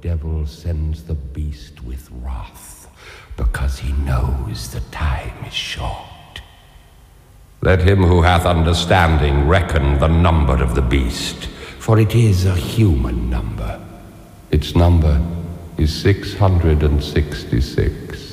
devil sends the beast with wrath, because he knows the time is short. Let him who hath understanding reckon the number of the beast, for it is a human number. Its number is 666.